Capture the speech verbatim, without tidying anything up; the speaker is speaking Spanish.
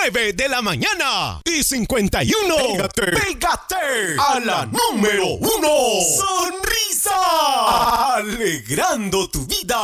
nueve de la mañana y cincuenta y uno. Pégate, pégate a la número uno. Sonrisa, alegrando tu vida.